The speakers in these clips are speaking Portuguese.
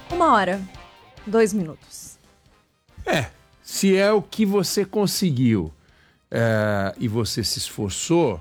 1 hora, 2 minutos. Se é o que você conseguiu e você se esforçou,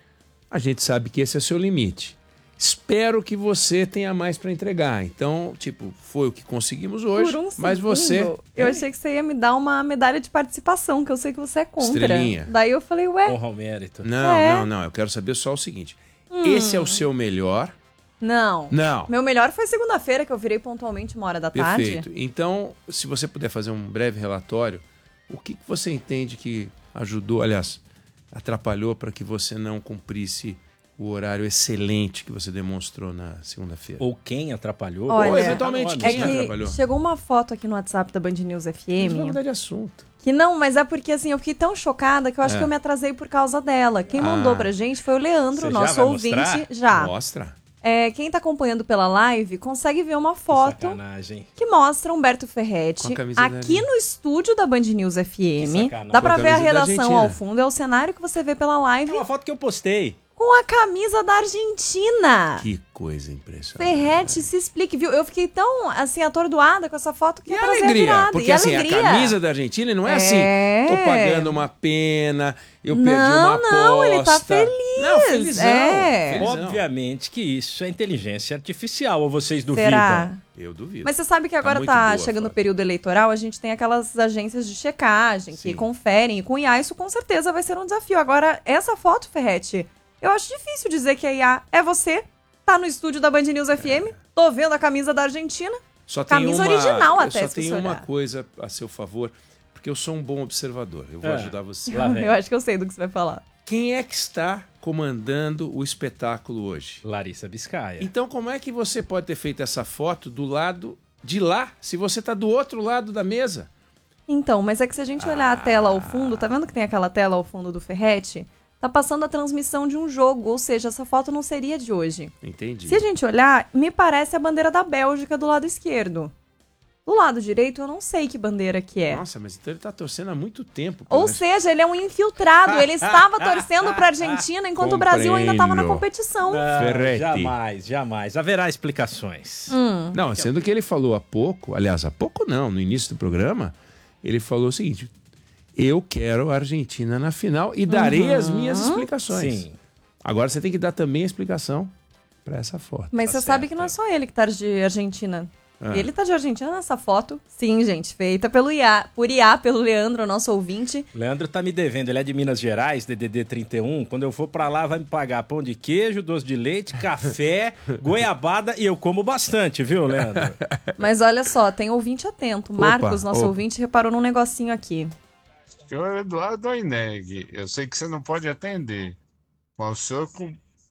a gente sabe que esse é o seu limite. Espero que você tenha mais para entregar. Então, foi o que conseguimos hoje, Por um mas segundo, você... eu achei que você ia me dar uma medalha de participação, que eu sei que você é contra. Estrelinha. Daí eu falei, ué... Honra ao mérito. Não. Eu quero saber só o seguinte. Esse é o seu melhor? Não. Não. Meu melhor foi segunda-feira, que eu virei pontualmente 1h da tarde. Perfeito. Então, se você puder fazer um breve relatório, o que você entende que ajudou, aliás, atrapalhou para que você não cumprisse o horário excelente que você demonstrou na segunda-feira? Ou quem atrapalhou? Olha, Ou eventualmente É quem atrapalhou? que chegou uma foto aqui no WhatsApp da Band News FM. Vamos mudar de assunto. Que não, mas é porque assim, eu fiquei tão chocada que eu acho que eu me atrasei por causa dela. Quem mandou pra gente foi o Leandro, Você nosso já vai ouvinte. mostrar? Já. Mostra. Quem tá acompanhando pela live consegue ver uma foto Sacanagem. que mostra Humberto Com Ferretti a camisa aqui da no estúdio da Band News FM. sacanagem. Dá pra Com a ver a camisa da redação Argentina. ao fundo, é o cenário que você vê pela live É uma foto que eu postei. com a camisa da Argentina. Que coisa impressionante. Ferretti, se explique, viu? Eu fiquei tão, assim, atordoada com essa foto que E ia a trazer a alegria, virada. porque E a assim, alegria. a camisa da Argentina não é assim, tô pagando uma pena, eu perdi Não, uma aposta. não, ele tá feliz. Não, felizão. É. felizão. Obviamente que isso é inteligência artificial, ou vocês duvidam? Será? Eu duvido. Mas você sabe que agora muito tá boa a chegando o foto. período eleitoral, a gente tem aquelas agências de checagem que Sim. conferem, e com IA isso com certeza vai ser um desafio. Agora, essa foto, Ferretti, eu acho difícil dizer que a IA é você, tá no estúdio da Band News FM, tô vendo a camisa da Argentina, Só tem camisa original até, Eu só se você tenho uma olhar. coisa a seu favor, porque eu sou um bom observador. Eu vou É. ajudar você. Lá vem. Eu acho que eu sei do que você vai falar. Quem é que está comandando o espetáculo hoje? Larissa Biscaia. Então, como é que você pode ter feito essa foto do lado de lá, se você tá do outro lado da mesa? Então, mas é que se a gente olhar a tela ao fundo, tá vendo que tem aquela tela ao fundo do Ferretti? Tá passando a transmissão de um jogo, ou seja, essa foto não seria de hoje. Entendi. Se a gente olhar, me parece a bandeira da Bélgica do lado esquerdo. Do lado direito, eu não sei que bandeira que é. Nossa, mas então ele tá torcendo há muito tempo. Ou pelo menos. seja, ele é um infiltrado. Ele estava torcendo pra Argentina enquanto o Brasil ainda estava na Compreendo. competição. Não, Ferretti. jamais. Haverá explicações. Não, sendo que ele falou há pouco, aliás, há pouco não, no início do programa, ele falou o seguinte: eu quero a Argentina na final e darei as minhas explicações. Sim. Agora você tem que dar também a explicação para essa foto. Mas Tá você sabe certo. que não é só ele que tá de Argentina. Ah. Ele tá de Argentina nessa foto. Sim, gente, feita pelo IA, pelo Leandro, nosso ouvinte. Leandro tá me devendo, ele é de Minas Gerais, DDD 31. Quando eu for pra lá, vai me pagar pão de queijo, doce de leite, café, goiabada e eu como bastante, viu, Leandro? Mas olha só, tem ouvinte atento. Marcos, nosso opa. ouvinte, reparou num negocinho aqui. Senhor Eduardo Oineg, eu sei que você não pode atender, mas o senhor com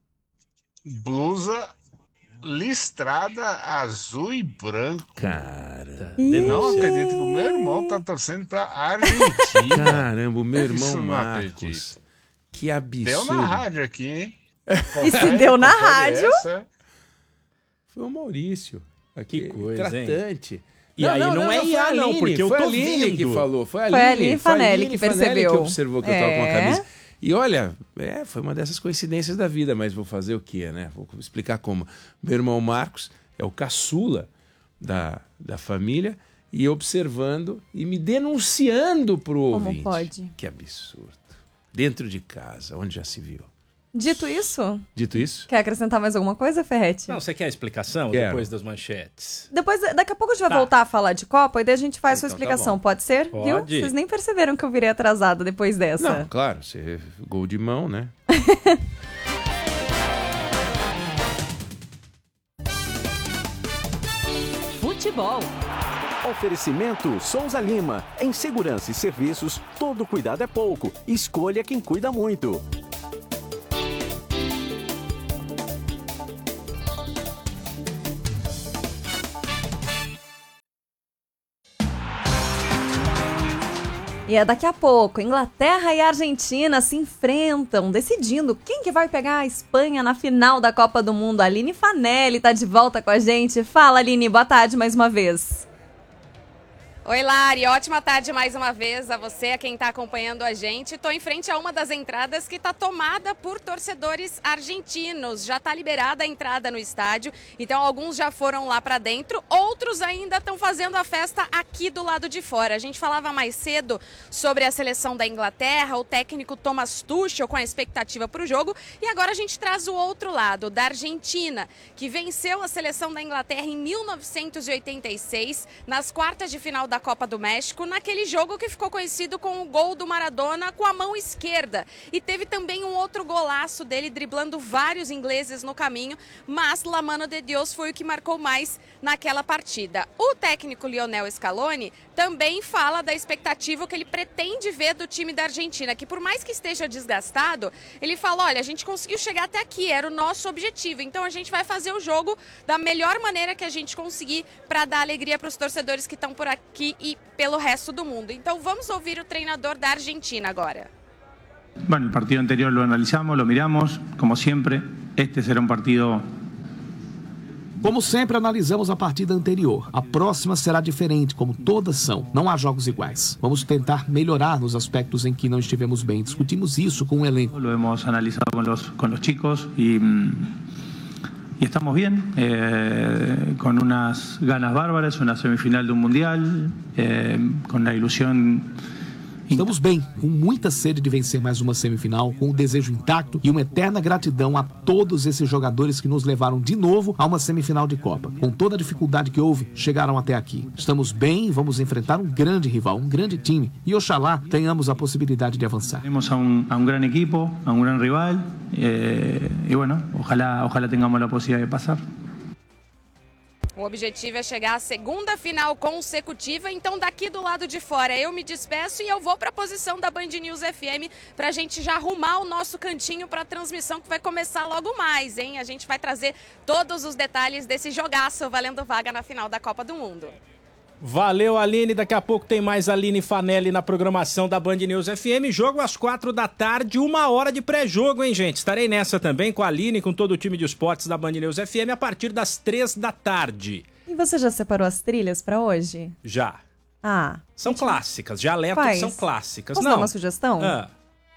blusa listrada azul e branco. Cara, Não acredito que o meu irmão tá torcendo pra Argentina. caramba, o meu irmão Isso não Marcos. acredito. Que absurdo. Deu na rádio aqui, hein? E se deu na Confere rádio? essa. Foi o Maurício, aqui, Que coisa, hein? tratante. E aí não é foi IA, a não, Aline, porque eu foi tô a Aline vendo. que falou. Foi a Foi a Aline, Aline Fanelli que percebeu. que observou que eu tava com a É. camisa. E olha, foi uma dessas coincidências da vida, mas vou fazer o quê, né? Vou explicar como. Meu irmão Marcos é o caçula da família e observando e me denunciando pro Como ouvinte. pode? Que absurdo. Dentro de casa, onde já se viu. Dito isso, Dito isso, quer acrescentar mais alguma coisa, Ferretti? Não, você quer a explicação Quero. depois das manchetes? Daqui a pouco a gente vai Tá. voltar a falar de Copa e daí a gente faz sua Então tá explicação. bom. Pode ser? Pode. Viu? Vocês nem perceberam que eu virei atrasada depois dessa. não, claro, você gol de mão, né? Futebol. Oferecimento Souza Lima. Em segurança e serviços, todo cuidado é pouco. Escolha quem cuida muito. E é daqui a pouco, Inglaterra e Argentina se enfrentam, decidindo quem que vai pegar a Espanha na final da Copa do Mundo. A Aline Fanelli tá de volta com a gente. Fala, Aline, boa tarde mais uma vez. Oi, Lari. Ótima tarde mais uma vez a você, a quem está acompanhando a gente. Estou em frente a uma das entradas que está tomada por torcedores argentinos. Já está liberada a entrada no estádio, então alguns já foram lá para dentro, outros ainda estão fazendo a festa aqui do lado de fora. A gente falava mais cedo sobre a seleção da Inglaterra, o técnico Thomas Tuchel com a expectativa para o jogo, e agora a gente traz o outro lado, da Argentina, que venceu a seleção da Inglaterra em 1986, nas quartas de final da Copa do México, naquele jogo que ficou conhecido com o gol do Maradona com a mão esquerda. E teve também um outro golaço dele driblando vários ingleses no caminho, mas La Mano de Dios foi o que marcou mais naquela partida. O técnico Lionel Scaloni também fala da expectativa que ele pretende ver do time da Argentina, que por mais que esteja desgastado, ele fala, olha, a gente conseguiu chegar até aqui, era o nosso objetivo, então a gente vai fazer o jogo da melhor maneira que a gente conseguir para dar alegria para os torcedores que estão por aqui e pelo resto do mundo. Então vamos ouvir o treinador da Argentina agora. Bueno, el partido anterior lo analizamos, lo miramos, como siempre, este será un partido... Como sempre, analisamos a partida anterior. A próxima será diferente, como todas são. Não há jogos iguais. Vamos tentar melhorar nos aspectos em que não estivemos bem. Discutimos isso com o elenco. Lo hemos analizado con los chicos y estamos bien, con unas ganas bárbaras, una semifinal de un mundial, con la ilusión... Estamos bem, com muita sede de vencer mais uma semifinal, com o desejo intacto e uma eterna gratidão a todos esses jogadores que nos levaram de novo a uma semifinal de Copa. Com toda a dificuldade que houve, chegaram até aqui. Estamos bem e vamos enfrentar um grande rival, um grande time. E oxalá tenhamos a possibilidade de avançar. Temos a un gran equipo, a un gran rival, y bueno, ojalá tengamos la posibilidad de pasar. O objetivo é chegar à segunda final consecutiva, então daqui do lado de fora eu me despeço e eu vou para a posição da Band News FM para a gente já arrumar o nosso cantinho para a transmissão que vai começar logo mais, hein? A gente vai trazer todos os detalhes desse jogaço valendo vaga na final da Copa do Mundo. Valeu, Aline. Daqui a pouco tem mais Aline Fanelli na programação da Band News FM. Jogo às 4 da tarde, 1 hora de pré-jogo, hein, gente? Estarei nessa também com a Aline, com todo o time de esportes da Band News FM a partir das 3 da tarde. E você já separou as trilhas pra hoje? Já. Ah. São clássicas, já alerto que são clássicas. Posso dar uma sugestão? Ah.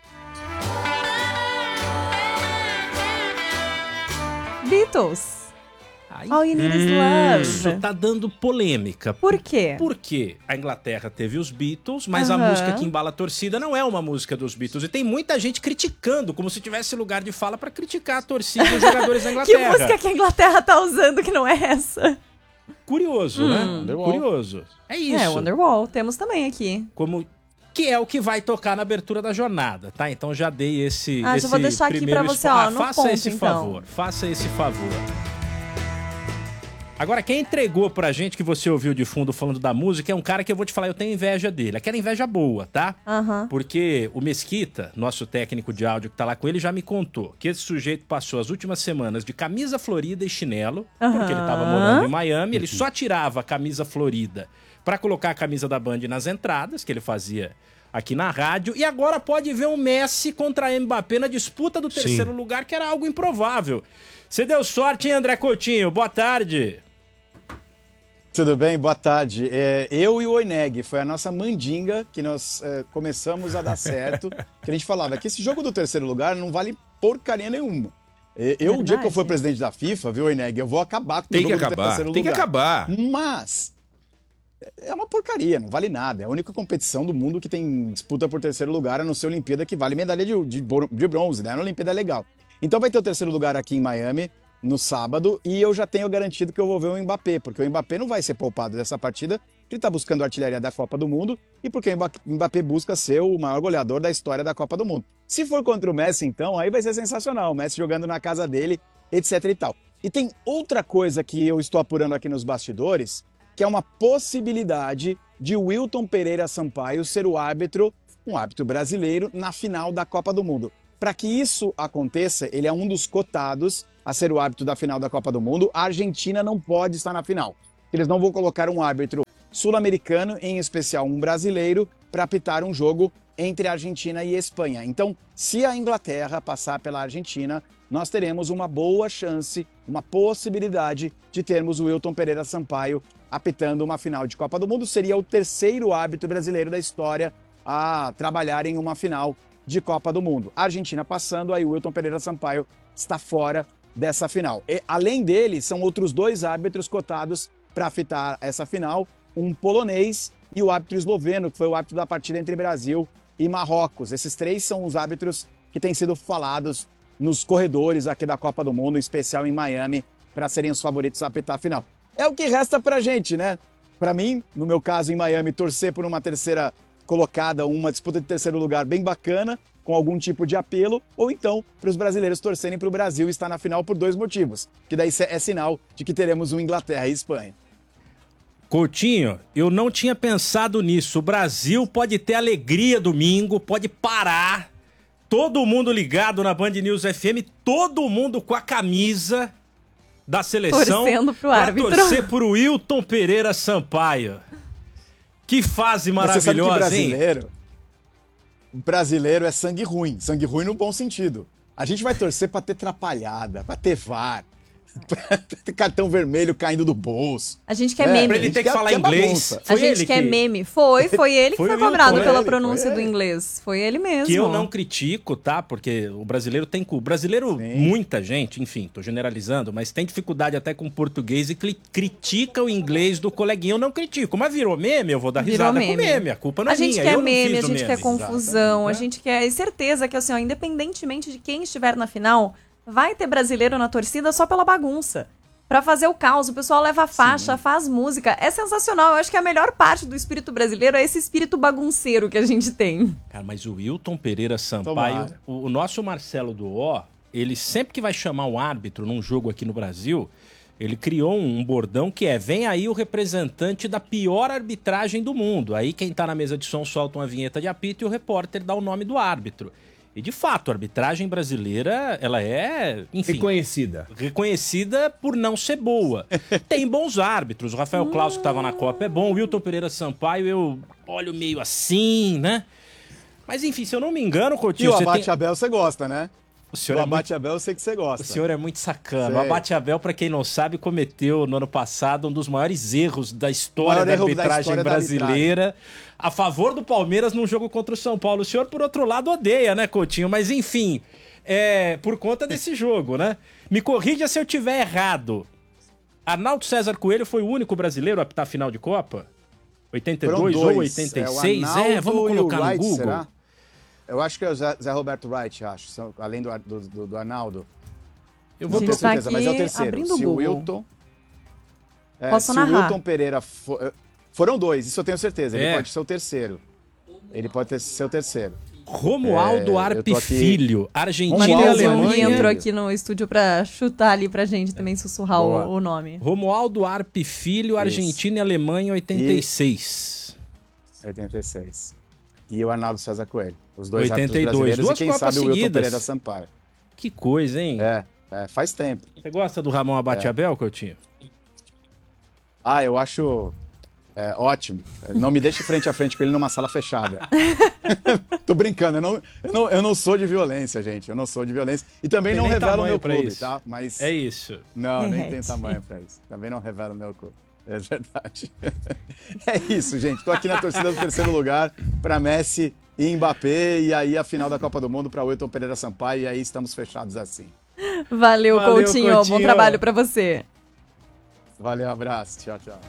Beatles. All You Need Is Love. Isso tá dando polêmica. Por quê? Porque a Inglaterra teve os Beatles, mas a música que embala a torcida não é uma música dos Beatles. E tem muita gente criticando, como se tivesse lugar de fala pra criticar a torcida e os jogadores da Inglaterra. Que música que a Inglaterra tá usando que não é essa? Curioso, né? Curioso. É isso. É, Wonderwall. Temos também aqui. Que é o que vai tocar na abertura da jornada, tá? Então já dei esse já vou deixar aqui pra você, ó, no faça ponto, esse favor, faça esse favor. Agora, quem entregou pra gente, que você ouviu de fundo falando da música, é um cara que eu vou te falar, eu tenho inveja dele. Aquela inveja boa, tá? Porque o Mesquita, nosso técnico de áudio que tá lá com ele, já me contou que esse sujeito passou as últimas semanas de camisa florida e chinelo, porque ele tava morando em Miami, ele só tirava a camisa florida pra colocar a camisa da Band nas entradas, que ele fazia aqui na rádio, e agora pode ver o Messi contra Mbappé na disputa do terceiro lugar, que era algo improvável. Você deu sorte, hein, André Coutinho? Boa tarde. Tudo bem? Boa tarde. Eu e o Oineg, foi a nossa mandinga que nós começamos a dar certo, que a gente falava que esse jogo do terceiro lugar não vale porcaria nenhuma. O dia que eu for presidente da FIFA, viu, Oineg, eu vou acabar com o jogo do terceiro lugar. Tem que acabar. Mas é uma porcaria, não vale nada. É a única competição do mundo que tem disputa por terceiro lugar, a não ser a Olimpíada, que vale medalha de bronze, né? A Olimpíada é legal. Então vai ter o terceiro lugar aqui em Miami, no sábado, e eu já tenho garantido que eu vou ver o Mbappé, porque o Mbappé não vai ser poupado dessa partida, porque ele está buscando a artilharia da Copa do Mundo e porque o Mbappé busca ser o maior goleador da história da Copa do Mundo. Se for contra o Messi, então, aí vai ser sensacional, o Messi jogando na casa dele, etc e tal. E tem outra coisa que eu estou apurando aqui nos bastidores, que é uma possibilidade de Wilton Pereira Sampaio ser o árbitro, um árbitro brasileiro, na final da Copa do Mundo. Para que isso aconteça, ele é um dos cotados a ser o árbitro da final da Copa do Mundo. A Argentina não pode estar na final. Eles não vão colocar um árbitro sul-americano, em especial um brasileiro, para apitar um jogo entre a Argentina e a Espanha. Então, se a Inglaterra passar pela Argentina, nós teremos uma boa chance, uma possibilidade de termos o Wilton Pereira Sampaio apitando uma final de Copa do Mundo. Seria o terceiro árbitro brasileiro da história a trabalhar em uma final de Copa do Mundo. A Argentina passando, aí o Wilton Pereira Sampaio está fora dessa final. E, além dele, são outros 2 árbitros cotados para apitar essa final, um polonês e o árbitro esloveno, que foi o árbitro da partida entre Brasil e Marrocos. Esses 3 são os árbitros que têm sido falados nos corredores aqui da Copa do Mundo, em especial em Miami, para serem os favoritos a apitar a final. É o que resta pra gente, né? Para mim, no meu caso em Miami, torcer por uma terceira colocada, uma disputa de terceiro lugar bem bacana, com algum tipo de apelo, ou então para os brasileiros torcerem para o Brasil estar na final por 2 motivos, que daí é sinal de que teremos um Inglaterra e Espanha. Coutinho, eu não tinha pensado nisso. O Brasil pode ter alegria domingo, pode parar, todo mundo ligado na Band News FM, todo mundo com a camisa da seleção torcendo pro árbitro, torcer pro Wilton Pereira Sampaio. Que fase maravilhosa, hein? Brasileiro é sangue ruim no bom sentido. A gente vai torcer para ter atrapalhada, para ter VAR, pra ter cartão vermelho caindo do bolso. A gente quer meme. Pra ele ter que falar inglês. A gente quer meme. Foi ele que foi cobrado pela pronúncia do inglês. Foi ele mesmo. Que eu não critico, tá? Porque o brasileiro tem... O brasileiro, muita gente, enfim, tô generalizando, mas tem dificuldade até com o português e critica o inglês do coleguinha. Eu não critico, mas virou meme, eu vou dar risada com meme. A culpa não é minha. A gente quer meme, a gente quer confusão, a gente quer certeza que, assim, ó, independentemente de quem estiver na final, vai ter brasileiro na torcida só pela bagunça. Pra fazer o caos, o pessoal leva a faixa, faz música. É sensacional. Eu acho que a melhor parte do espírito brasileiro é esse espírito bagunceiro que a gente tem. Cara, mas o Wilton Pereira Sampaio, o nosso Marcelo Duó, ele sempre que vai chamar um árbitro num jogo aqui no Brasil, ele criou um bordão que é: vem aí o representante da pior arbitragem do mundo. Aí quem tá na mesa de som solta uma vinheta de apito e o repórter dá o nome do árbitro. E, de fato, a arbitragem brasileira, ela é, enfim... Reconhecida por não ser boa. Tem bons árbitros. O Rafael Claus, que estava na Copa, é bom. O Wilton Pereira Sampaio, eu olho meio assim, né? Mas, enfim, se eu não me engano, Coutinho... E o Abate Abel você gosta, né? O Abate Abel eu sei que você gosta. O senhor é muito sacana. O Abate Abel, para quem não sabe, cometeu no ano passado um dos maiores erros da história da arbitragem brasileira. A favor do Palmeiras num jogo contra o São Paulo. O senhor, por outro lado, odeia, né, Coutinho? Mas, enfim, por conta desse jogo, né? Me corrija se eu tiver errado. Arnaldo César Coelho foi o único brasileiro a apitar final de Copa? 82 ou 86? Vamos colocar no Google. Será? Eu acho que é o Zé Roberto Wright, acho, além do Arnaldo. Eu vou ter certeza, mas é o terceiro. Se o Wilton... Posso narrar? Se o Wilton Pereira... Foram 2, isso eu tenho certeza. Ele pode ser o terceiro. Ele pode ser o terceiro. Romualdo Arpe Filho, Argentina e Alemanha. Entrou aqui no estúdio pra chutar ali pra gente também sussurrar o nome. Romualdo Arpe Filho, Argentina e Alemanha, 86. 86. E o Arnaldo César Coelho. Os dois 82. brasileiros Duas e quem Copas sabe o Wilton seguidas. Pereira Sampaio. Que coisa, hein? Faz tempo. Você gosta do Ramon Abate Abel, Coutinho? Eu acho ótimo. Não me deixe frente a frente com ele numa sala fechada. Tô brincando, eu não sou de violência, gente. Eu não sou de violência. E também não revelo o meu clube, tá? Mas... É isso. Não, nem tem tamanho pra isso. Também não revelo o meu clube. É verdade. É isso, gente. Tô aqui na torcida do terceiro lugar para Messi e Mbappé. E aí a final da Copa do Mundo para Wilton Pereira Sampaio. E aí estamos fechados assim. Valeu, Coutinho. Bom trabalho para você. Valeu, abraço. Tchau, tchau.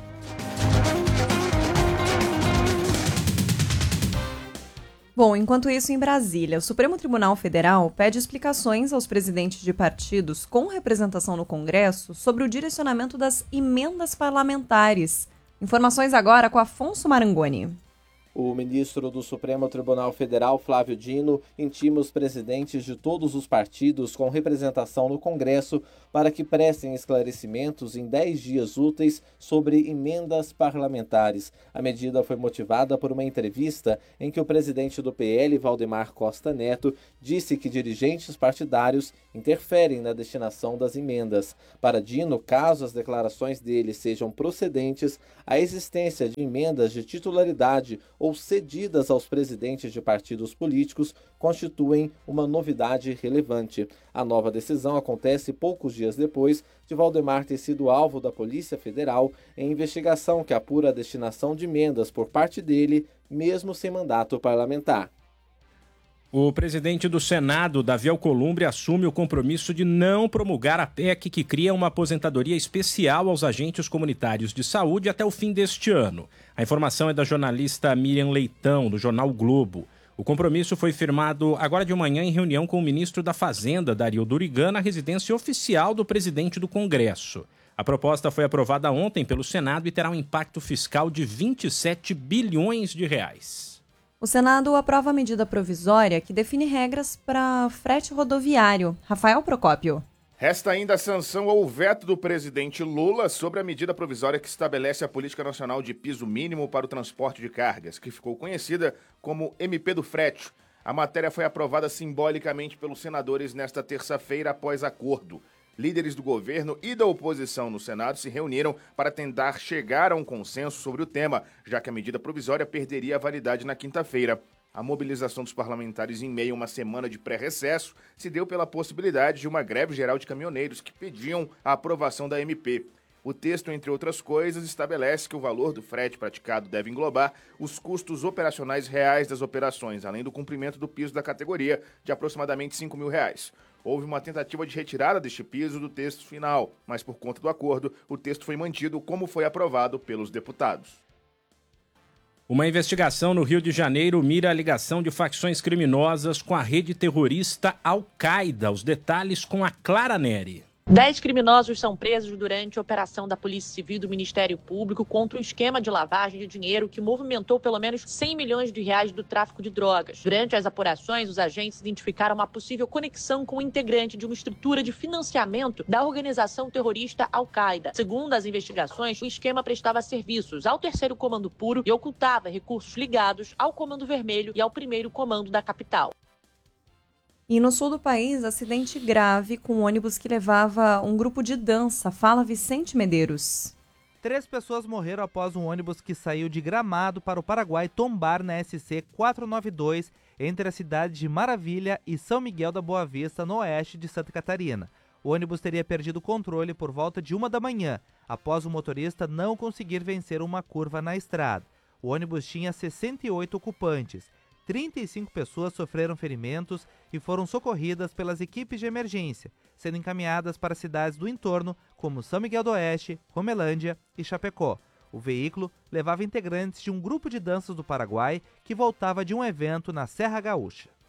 Bom, enquanto isso, em Brasília, o Supremo Tribunal Federal pede explicações aos presidentes de partidos com representação no Congresso sobre o direcionamento das emendas parlamentares. Informações agora com Afonso Marangoni. O ministro do Supremo Tribunal Federal, Flávio Dino, intima os presidentes de todos os partidos com representação no Congresso para que prestem esclarecimentos em 10 dias úteis sobre emendas parlamentares. A medida foi motivada por uma entrevista em que o presidente do PL, Valdemar Costa Neto, disse que dirigentes partidários interferem na destinação das emendas. Para Dino, caso as declarações dele sejam procedentes, a existência de emendas de titularidade ou ou cedidas aos presidentes de partidos políticos constituem uma novidade relevante. A nova decisão acontece poucos dias depois de Valdemar ter sido alvo da Polícia Federal em investigação que apura a destinação de emendas por parte dele, mesmo sem mandato parlamentar. O presidente do Senado, Davi Alcolumbre, assume o compromisso de não promulgar a PEC que cria uma aposentadoria especial aos agentes comunitários de saúde até o fim deste ano. A informação é da jornalista Miriam Leitão, do jornal o Globo. O compromisso foi firmado agora de manhã em reunião com o ministro da Fazenda, Dario Durigan, na residência oficial do presidente do Congresso. A proposta foi aprovada ontem pelo Senado e terá um impacto fiscal de 27 bilhões de reais. O Senado aprova a medida provisória que define regras para frete rodoviário. Rafael Procópio. Resta ainda a sanção ou veto do presidente Lula sobre a medida provisória que estabelece a Política Nacional de Piso Mínimo para o Transporte de Cargas, que ficou conhecida como MP do Frete. A matéria foi aprovada simbolicamente pelos senadores nesta terça-feira após acordo. Líderes do governo e da oposição no Senado se reuniram para tentar chegar a um consenso sobre o tema, já que a medida provisória perderia a validade na quinta-feira. A mobilização dos parlamentares em meio a uma semana de pré-recesso se deu pela possibilidade de uma greve geral de caminhoneiros que pediam a aprovação da MP. O texto, entre outras coisas, estabelece que o valor do frete praticado deve englobar os custos operacionais reais das operações, além do cumprimento do piso da categoria, de aproximadamente R$ 5.000. Houve uma tentativa de retirada deste piso do texto final, mas por conta do acordo, o texto foi mantido como foi aprovado pelos deputados. Uma investigação no Rio de Janeiro mira a ligação de facções criminosas com a rede terrorista Al-Qaeda. Os detalhes com a Clara Neri. 10 criminosos são presos durante a operação da Polícia Civil e do Ministério Público contra um esquema de lavagem de dinheiro que movimentou pelo menos 100 milhões de reais do tráfico de drogas. Durante as apurações, os agentes identificaram uma possível conexão com o integrante de uma estrutura de financiamento da organização terrorista Al-Qaeda. Segundo as investigações, o esquema prestava serviços ao terceiro comando puro e ocultava recursos ligados ao comando vermelho e ao primeiro comando da capital. E no sul do país, acidente grave com um ônibus que levava um grupo de dança. Fala Vicente Medeiros. 3 pessoas morreram após um ônibus que saiu de Gramado para o Paraguai tombar na SC 492 entre a cidade de Maravilha e São Miguel da Boa Vista, no oeste de Santa Catarina. O ônibus teria perdido o controle por volta de 1 da manhã, após o motorista não conseguir vencer uma curva na estrada. O ônibus tinha 68 ocupantes. 35 pessoas sofreram ferimentos e foram socorridas pelas equipes de emergência, sendo encaminhadas para cidades do entorno como São Miguel do Oeste, Romelândia e Chapecó. O veículo levava integrantes de um grupo de danças do Paraguai que voltava de um evento na Serra Gaúcha.